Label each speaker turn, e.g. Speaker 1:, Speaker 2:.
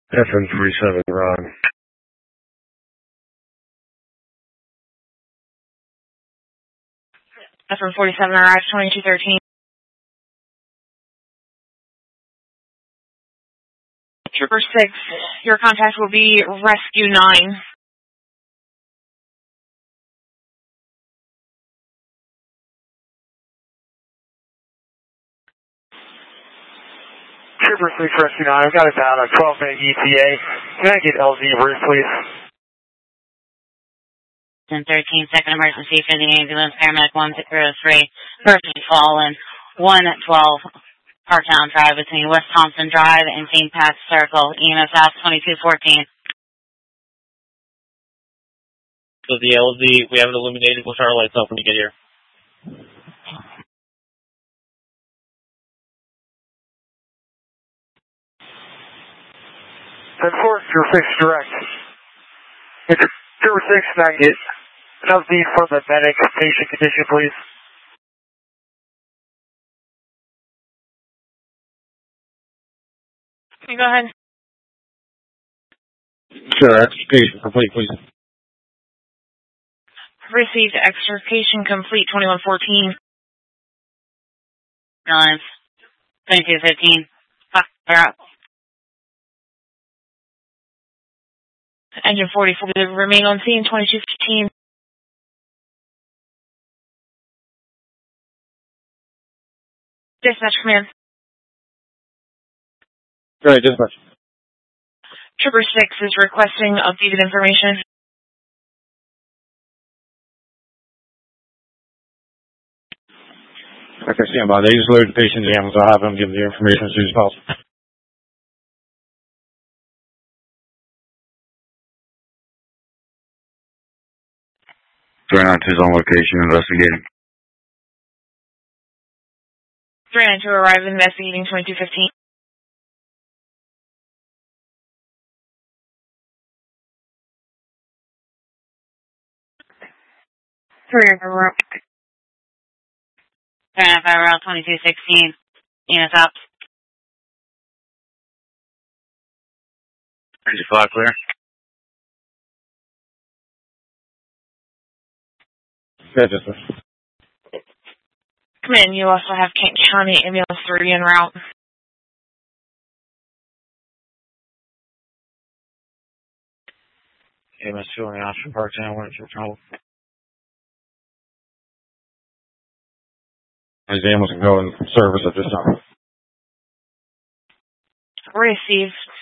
Speaker 1: FN47, Ron.
Speaker 2: FN47 arrives 2213. Trooper 6, your contact will be Rescue 9.
Speaker 3: Trooper 6, Rescue 9, I've got it down at 12-minute ETA. Can I get LZ roof, please?
Speaker 4: 1013, second emergency for the ambulance, paramedic 103, person fallen, 112, Parktown Drive between West Thompson Drive and St. Pat's Circle, EMS South 2214.
Speaker 5: So the LZ, we have it illuminated. We'll turn our lights off when you get here.
Speaker 3: 10-4, Trooper 6, direct. It's Trooper 6, can I get LZ for the medic patient condition, please?
Speaker 2: You go ahead.
Speaker 1: Sure, extrication complete, please.
Speaker 2: Received extrication complete 2114.
Speaker 4: Lines 2215. We're up.
Speaker 2: Engine 44 remain on scene 2215. Dispatch command.
Speaker 1: Go ahead, dispatch.
Speaker 2: Trooper 6 is requesting updated information.
Speaker 1: Okay, stand by. They just loaded the patient in the ambulance. I'll have them give the information as soon as possible. is on location investigating.
Speaker 2: 392 arrive investigating 2215. Route
Speaker 4: 2216. EMS up.
Speaker 1: 55 clear. Yeah, dispatch.
Speaker 2: Command, you also have Kent County Ambulance 3 en route.
Speaker 1: EMS 2 on the option Parktown, went for trouble. His ambulance can go in service at this time.
Speaker 2: Received.